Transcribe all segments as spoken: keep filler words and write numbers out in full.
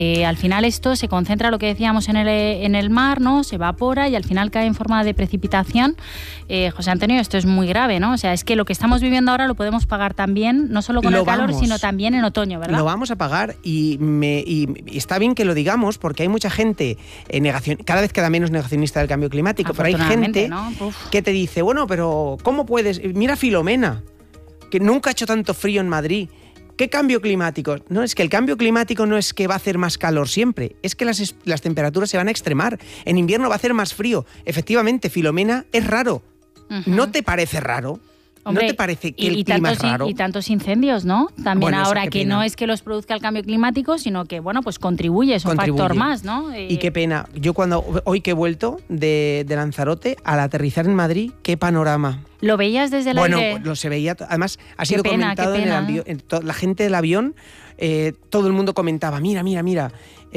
Eh, al final esto se concentra, lo que decíamos, en el, en el mar, ¿no? Se evapora y al final cae en forma de precipitación. Eh, José Antonio, esto es muy grave, ¿no? O sea, es que lo que estamos viviendo ahora lo podemos pagar también, no solo con lo el calor, vamos, sino también en otoño, ¿verdad? Lo vamos a pagar y, me, y, y está bien que lo digamos porque hay mucha gente, eh, negacion, cada vez queda menos negacionista del cambio climático, pero hay gente, ¿no?, que te dice, bueno, pero ¿cómo puedes? Mira Filomena, que nunca ha hecho tanto frío en Madrid. ¿Qué cambio climático? No, es que el cambio climático no es que va a hacer más calor siempre, es que las, las temperaturas se van a extremar. En invierno va a hacer más frío. Efectivamente, Filomena, es raro. Uh-huh. ¿No te parece raro? Hombre, ¿no te parece que y, el y clima tantos, es raro? Y, y tantos incendios, ¿no? También bueno, ahora que pena. No es que los produzca el cambio climático, sino que, bueno, pues contribuye, es un contribuye. factor más, ¿no? Y qué pena. Yo cuando, hoy que he vuelto de, de Lanzarote, al aterrizar en Madrid, qué panorama. ¿Lo veías desde el bueno, aire? Bueno, lo se veía, además ha sido qué pena, comentado en el avión, en to, la gente del avión, eh, todo el mundo comentaba, mira, mira, mira,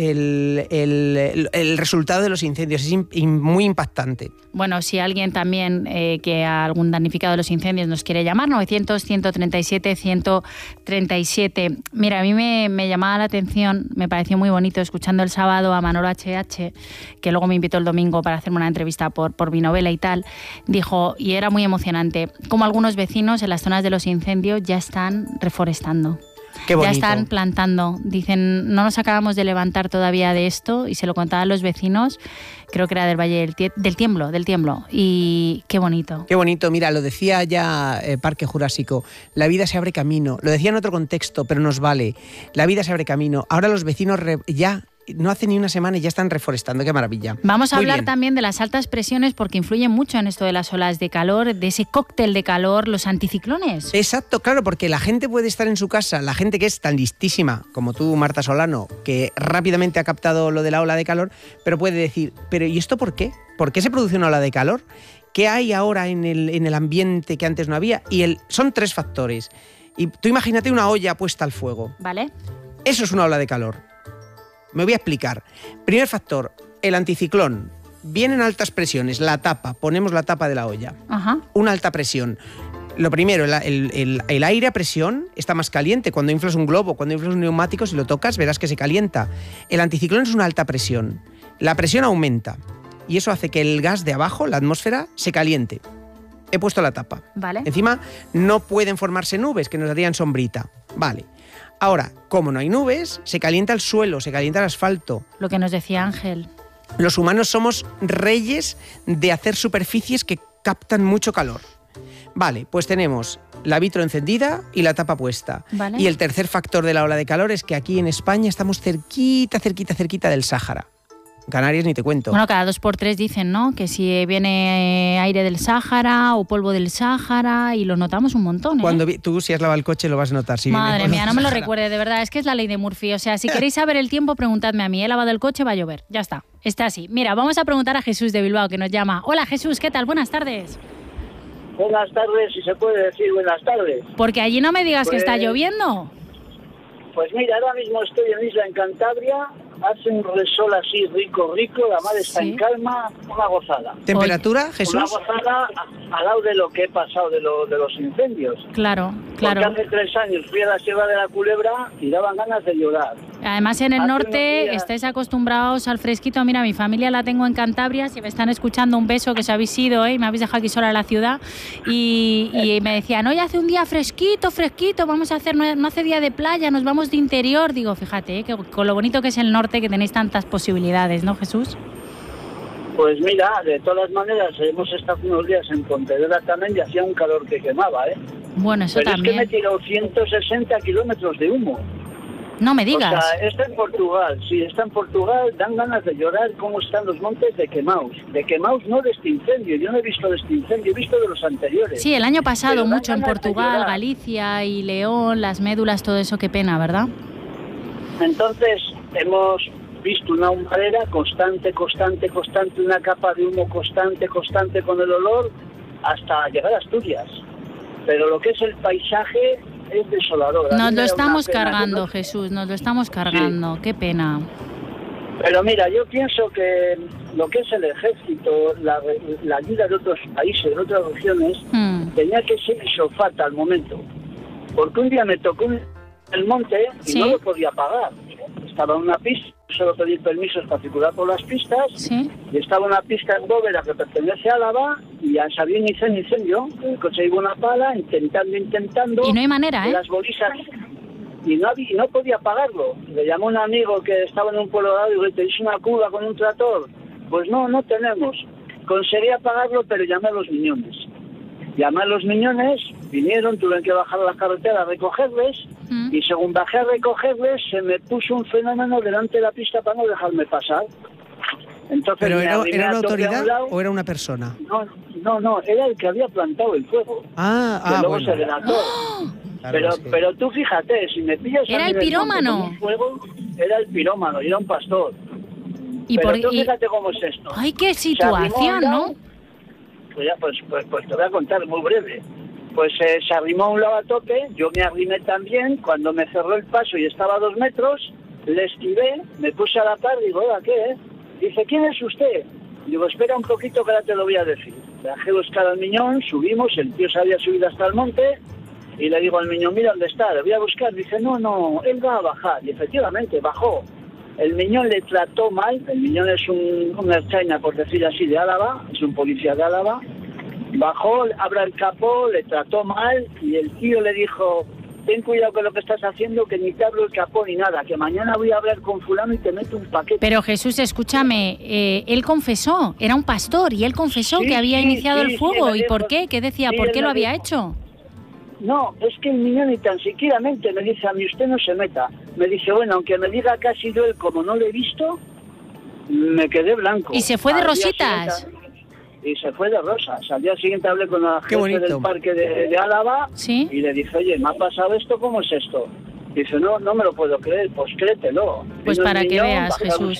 el, el, el, el resultado de los incendios es in, in, muy impactante. Bueno, si alguien también eh, que a algún damnificado de los incendios nos quiere llamar, novecientos, ciento treinta y siete, ciento treinta y siete. Mira, a mí me, me llamaba la atención, me pareció muy bonito, escuchando el sábado a Manolo H H, que luego me invitó el domingo para hacerme una entrevista por, por mi novela y tal, dijo, y era muy emocionante, como algunos vecinos en las zonas de los incendios ya están reforestando. Qué bonito. Ya están plantando. Dicen, no nos acabamos de levantar todavía de esto, y se lo contaban los vecinos, creo que era del Valle del, tie- del Tiemblo, del Tiemblo, y qué bonito. Qué bonito, mira, lo decía ya eh, Parque Jurásico, la vida se abre camino, lo decía en otro contexto, pero nos vale, la vida se abre camino, ahora los vecinos re- ya... No hace ni una semana y ya están reforestando, qué maravilla. Vamos a Muy hablar bien. también de las altas presiones porque influyen mucho en esto de las olas de calor, de ese cóctel de calor, los anticiclones. Exacto, claro, porque la gente puede estar en su casa, la gente que es tan listísima como tú, Marta Solano, que rápidamente ha captado lo de la ola de calor, pero puede decir, pero ¿y esto por qué? ¿Por qué se produce una ola de calor? ¿Qué hay ahora en el, en el ambiente que antes no había? Y el, son tres factores. Y tú imagínate una olla puesta al fuego. Vale. Eso es una ola de calor. Me voy a explicar. Primer factor, el anticiclón. Vienen altas presiones, la tapa, ponemos la tapa de la olla. Ajá. Una alta presión. Lo primero, el, el, el, el aire a presión está más caliente. Cuando inflas un globo, cuando inflas un neumático, si lo tocas, verás que se calienta. El anticiclón es una alta presión. La presión aumenta y eso hace que el gas de abajo, la atmósfera, se caliente. He puesto la tapa. Vale. Encima, no pueden formarse nubes que nos darían sombrita. Vale. Ahora, como no hay nubes, se calienta el suelo, se calienta el asfalto. Lo que nos decía Ángel. Los humanos somos reyes de hacer superficies que captan mucho calor. Vale, pues tenemos la vitro encendida y la tapa puesta. Vale. Y el tercer factor de la ola de calor es que aquí en España estamos cerquita, cerquita, cerquita del Sáhara. Canarias ni te cuento. Bueno, cada dos por tres dicen, ¿no? Que si viene aire del Sáhara o polvo del Sáhara, y lo notamos un montón, ¿eh? Cuando vi, tú, si has lavado el coche, lo vas a notar. Si Madre mía, no me lo recuerde, de verdad, es que es la ley de Murphy. O sea, si queréis saber el tiempo, preguntadme a mí. He lavado el coche, va a llover. Ya está, está así. Mira, vamos a preguntar a Jesús de Bilbao, que nos llama. Hola, Jesús, ¿qué tal? Buenas tardes. Buenas tardes, si se puede decir buenas tardes. Porque allí no me digas pues, que está lloviendo. Pues mira, ahora mismo estoy en Isla, en Cantabria. Hace un resol así rico, rico, la mar está ¿Sí? en calma, una gozada. ¿Temperatura, Jesús? Una gozada al lado de lo que he pasado de, lo, de los incendios. Claro, claro. Porque hace tres años fui a la Sierra de la Culebra y daban ganas de llorar. Además, en el hace norte estáis acostumbrados al fresquito. Mira, mi familia la tengo en Cantabria. Si me están escuchando, un beso, que se habéis ido, ¿eh? Me habéis dejado aquí sola en la ciudad. Y, y me decían, hoy hace un día fresquito, fresquito, vamos a hacer, no, no hace día de playa, nos vamos de interior. Digo, fíjate, ¿eh? que con lo bonito que es el norte, que tenéis tantas posibilidades, ¿no, Jesús? Pues mira, de todas maneras, hemos estado unos días en Pontevedra también y hacía un calor que quemaba, ¿eh? Bueno, eso Pero también. es que me he tirado ciento sesenta kilómetros de humo. No me digas. O sea, está en Portugal, sí, está en Portugal, dan ganas de llorar cómo están los montes de quemaos. De quemaos, no de este incendio, yo no he visto de este incendio, he visto de los anteriores. Sí, el año pasado Pero mucho en dan ganas de Portugal, llorar. Galicia y León, las médulas, todo eso, qué pena, ¿verdad? Entonces, hemos visto una humareda constante, constante, constante, una capa de humo constante, constante con el olor, hasta llegar a Asturias. Pero lo que es el paisaje es desolador. A Nos mí me lo da estamos una pena cargando, que no- Jesús, nos lo estamos cargando, qué pena. Pero mira, yo pienso que lo que es el ejército, la, la ayuda de otros países, de otras regiones, Hmm. tenía que ser isofata al momento. Porque un día me tocó un- el monte y Sí. no lo podía pagar. estaba en una pista, solo pedir permisos para circular por las pistas, ¿sí? Y estaba una pista en Bóveda que pertenece a Álava, y ya sabía un incendio, incendio, el coche iba una pala, intentando, intentando... Y no hay manera, ¿eh? Las bolsas... Y no, había, y no podía pagarlo. Le llamó un amigo que estaba en un pueblo de lado y le dije, ¿tenéis una cuba con un tractor? Pues no, no tenemos. Conseguí pagarlo, pero llamé a los Miñones. Llamé a los Miñones, vinieron, tuve que bajar a la carretera a recogerles, mm. y según bajé a recogerles, se me puso un fenómeno delante de la pista para no dejarme pasar. Entonces, ¿Pero era, era una autoridad un lado, o era una persona? No, no, no, era el que había plantado el fuego. Ah, que ah, luego bueno. se delató. ¡Oh! Claro, pero, es que... pero tú fíjate, si me pillas... Era el pirómano. Fuego, era el pirómano, y era un pastor. Y pero por, tú y... fíjate cómo es esto. Ay, qué situación, ¿no? Pues ya, pues, pues, pues te voy a contar muy breve. Pues eh, se arrimó a un lado a tope, yo me arrimé también, cuando me cerró el paso y estaba a dos metros, le esquivé, me puse a la par, digo, ¿ahora qué? Eh? Dice, ¿quién es usted? Digo, espera un poquito que ahora te lo voy a decir. Bajé a buscar al Miñón, subimos, el tío se había subido hasta el monte, y le digo al Miñón, mira dónde está, le voy a buscar. Dice, no, no, él va a bajar. Y efectivamente, bajó. El Miñón le trató mal, el Miñón es un, un erchaina, por decir así, de Álava, es un policía de Álava. Bajó, abra el capó, le trató mal, y el tío le dijo, ten cuidado con lo que estás haciendo, que ni te abro el capó ni nada, que mañana voy a hablar con fulano y te meto un paquete. Pero Jesús, escúchame, eh, él confesó, era un pastor, y él confesó sí, que había sí, iniciado sí, el fuego. Sí, ¿y por qué? ¿Qué decía? Sí, ¿por qué lo había dijo. hecho? No, es que el Miñón ni tan siquiera mente, me dice, a mí usted no se meta. Me dice, bueno, aunque me diga que ha sido él, como no lo he visto, me quedé blanco. ¿Y se fue de rositas? Y se fue de rosas. Al día siguiente hablé con la jefe del parque de, de Álava, ¿sí? Y le dije, oye, ¿me ha pasado esto? ¿Cómo es esto? Dice, no, no me lo puedo creer. Pues créetelo. Pues Vino para que Miñón, veas, Jesús.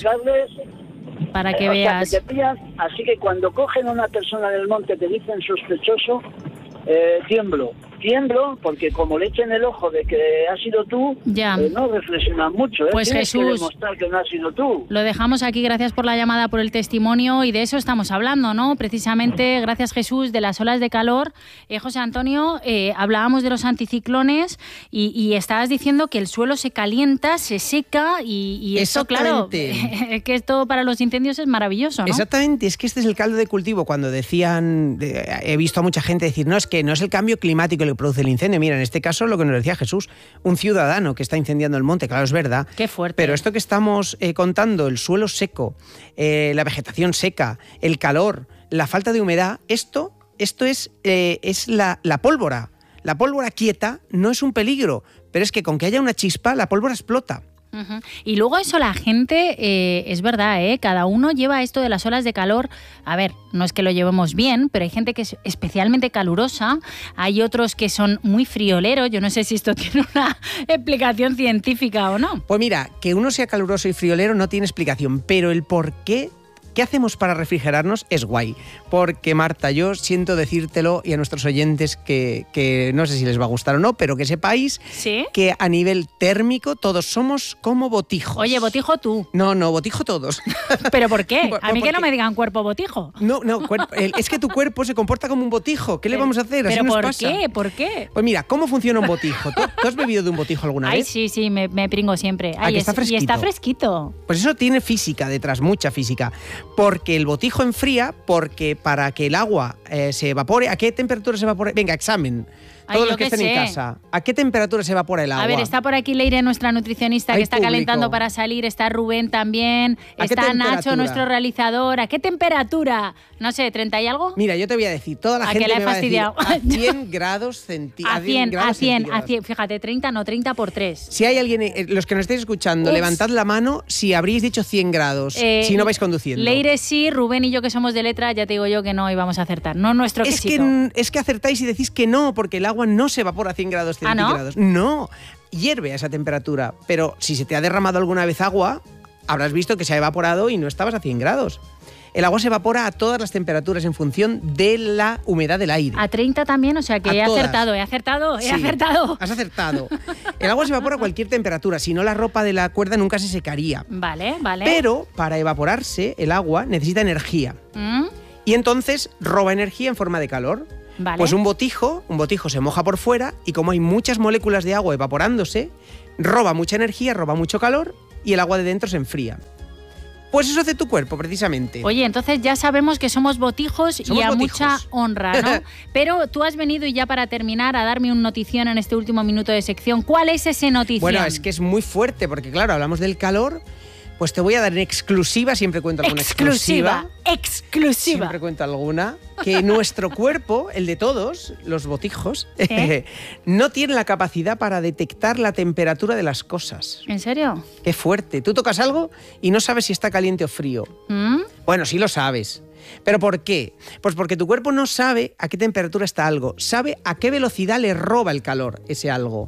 Para que eh, veas. O sea, que te pillan, así que cuando cogen a una persona del monte, te dicen sospechoso, eh, tiemblo. Tiemblo porque como le echen el ojo de que has sido tú, ya. Eh, no reflexionan mucho. ¿eh? Pues Tienes Jesús, que demostrar que no has sido tú. Lo dejamos aquí, gracias por la llamada, por el testimonio, y de eso estamos hablando, ¿no? Precisamente, gracias Jesús, de las olas de calor. Eh, José Antonio, eh, hablábamos de los anticiclones y, y estabas diciendo que el suelo se calienta, se seca y, y esto, claro, es que esto para los incendios es maravilloso, ¿no? Exactamente, es que este es el caldo de cultivo. Cuando decían, he visto a mucha gente decir, no, es que no es el cambio climático el que produce el incendio. Mira, en este caso lo que nos decía Jesús, un ciudadano que está incendiando el monte, claro, es verdad. Qué fuerte. Pero esto que estamos eh, contando, el suelo seco, eh, la vegetación seca, el calor, la falta de humedad, esto, esto es, eh, es la, la pólvora. La pólvora quieta no es un peligro, pero es que con que haya una chispa, la pólvora explota. Uh-huh. Y luego eso la gente, eh, es verdad, ¿eh? Cada uno lleva esto de las olas de calor, a ver, no es que lo llevemos bien, pero hay gente que es especialmente calurosa, hay otros que son muy frioleros, yo no sé si esto tiene una explicación científica o no. Pues mira, que uno sea caluroso y friolero no tiene explicación, pero el por qué... ¿Qué hacemos para refrigerarnos? Es guay. Porque, Marta, yo siento decírtelo y a nuestros oyentes que, que no sé si les va a gustar o no, pero que sepáis ¿sí? que a nivel térmico todos somos como botijos. Oye, botijo tú. No, no, botijo todos. ¿Pero por qué? Por, a mí porque... que no me digan cuerpo botijo. No, no, es que tu cuerpo se comporta como un botijo. ¿Qué le vamos a hacer? Así ¿Pero nos por pasa. qué? ¿Por qué? Pues mira, ¿cómo funciona un botijo? ¿Tú, ¿tú has bebido de un botijo alguna Ay, vez? sí, sí, me, me pringo siempre. Ay, ¿A que es, está fresquito? Y está fresquito. Pues eso tiene física detrás, mucha física. Porque el botijo enfría, porque para que el agua eh, se evapore, ¿a qué temperatura se evapore? Venga, examen. Todos Ay, los que estén sé. en casa. ¿A qué temperatura se evapora el agua? A ver, está por aquí Leire, nuestra nutricionista, Hay que está público. calentando para salir. Está Rubén también. ¿A qué está Nacho, temperatura? nuestro realizador. ¿A qué temperatura? No sé, ¿treinta y algo? Mira, yo te voy a decir, toda la ¿A gente que le he me va a decir fastidiado? a cien grados centígrados. A cien, a cien, a cien. Fíjate, treinta no, treinta por tres. Si hay alguien, eh, los que nos estáis escuchando, Ups. levantad la mano si habréis dicho cien grados, eh, si no vais conduciendo. Leire sí, Rubén y yo que somos de letra, ya te digo yo que no íbamos a acertar. No nuestro es quesito. que Es que acertáis y decís que no, porque el agua no se evapora a cien grados centígrados. ¿Ah, no? No, hierve a esa temperatura. Pero si se te ha derramado alguna vez agua, habrás visto que se ha evaporado y no estabas a cien grados. El agua se evapora a todas las temperaturas en función de la humedad del aire. A treinta también, o sea que a he todas. acertado, he acertado, he sí, acertado. Has acertado. El agua se evapora a cualquier temperatura, si no la ropa de la cuerda nunca se secaría. Vale, vale. Pero para evaporarse el agua necesita energía. ¿Mm? Y entonces roba energía en forma de calor. Vale. Pues un botijo, un botijo se moja por fuera y como hay muchas moléculas de agua evaporándose, roba mucha energía, roba mucho calor y el agua de dentro se enfría. Pues eso hace tu cuerpo, precisamente. Oye, entonces ya sabemos que somos botijos somos y a botijos. mucha honra, ¿no? Pero tú has venido, y ya para terminar, a darme un notición en este último minuto de sección. ¿Cuál es ese notición? Bueno, es que es muy fuerte, porque claro, hablamos del calor, pues te voy a dar en exclusiva, siempre cuento alguna exclusiva. Exclusiva, exclusiva. Siempre cuento alguna, que nuestro cuerpo, el de todos, los botijos, ¿Eh? no tiene la capacidad para detectar la temperatura de las cosas. ¿En serio? Qué fuerte. Tú tocas algo y no sabes si está caliente o frío. ¿Mm? Bueno, sí lo sabes. ¿Pero por qué? Pues porque tu cuerpo no sabe a qué temperatura está algo, sabe a qué velocidad le roba el calor ese algo.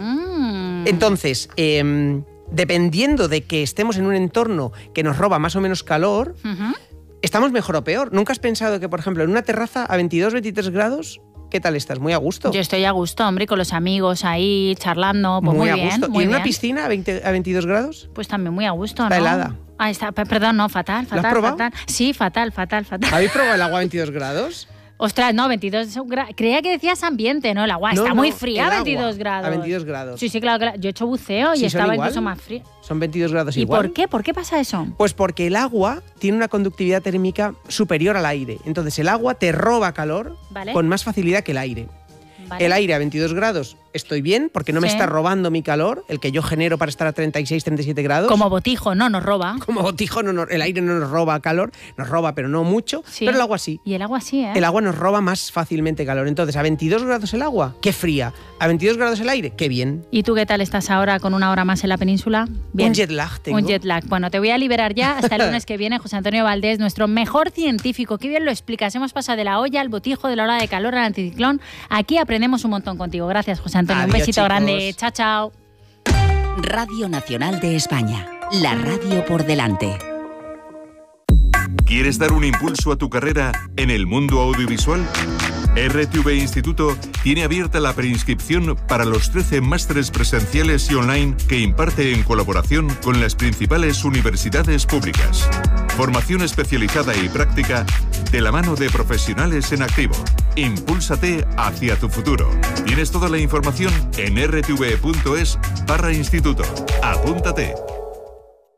Mm. Entonces, eh, dependiendo de que estemos en un entorno que nos roba más o menos calor, Uh-huh. estamos mejor o peor. ¿Nunca has pensado que, por ejemplo, en una terraza a veintidós, veintitrés grados, qué tal estás? Muy a gusto. Yo estoy a gusto, hombre, con los amigos ahí charlando. Pues muy, muy a bien, gusto. muy ¿Y en una bien. piscina a, veinte, a veintidós grados? Pues también muy a gusto, Está ¿no? helada. Ah, está, pe- perdón, no, fatal, fatal, has probado? fatal. Sí, fatal, fatal, fatal. ¿Habéis probado el agua a veintidós grados? Ostras, no, veintidós grados. Creía que decías ambiente, ¿no? El agua No, está no, muy fría el a agua, veintidós grados. a veintidós grados. Sí, sí, claro, claro. Yo he hecho buceo y Sí, son estaba igual. incluso más fría. Son veintidós grados ¿Y igual. por qué? ¿Por qué pasa eso? Pues porque el agua tiene una conductividad térmica superior al aire. Entonces el agua te roba calor Vale. con más facilidad que el aire. Vale. El aire a veintidós grados estoy bien porque no me Sí. está robando mi calor, el que yo genero para estar a treinta y seis, treinta y siete grados. Como botijo, no, nos roba. Como botijo, no, no, el aire no nos roba calor, nos roba pero no mucho, Sí. pero el agua sí. Y el agua sí, ¿eh? El agua nos roba más fácilmente calor. Entonces, a veintidós grados el agua, qué fría. A veintidós grados el aire, qué bien. ¿Y tú qué tal estás ahora con una hora más en la península? Bien. Un jet lag tengo. Un jet lag. Bueno, te voy a liberar ya hasta el lunes que viene. José Antonio Valdés, nuestro mejor científico. Qué bien lo explicas. Hemos pasado de la olla al botijo, de la ola de calor al anticiclón. Aquí aprendemos un montón contigo. Gracias, José Antonio. Adiós, un besito chicos. grande. Chao, chao. Radio Nacional de España. La radio por delante. ¿Quieres dar un impulso a tu carrera en el mundo audiovisual? R T V Instituto tiene abierta la preinscripción para los trece másteres presenciales y online que imparte en colaboración con las principales universidades públicas. Formación especializada y práctica de la mano de profesionales en activo. Impúlsate hacia tu futuro. Tienes toda la información en r t v punto es barra instituto. Apúntate.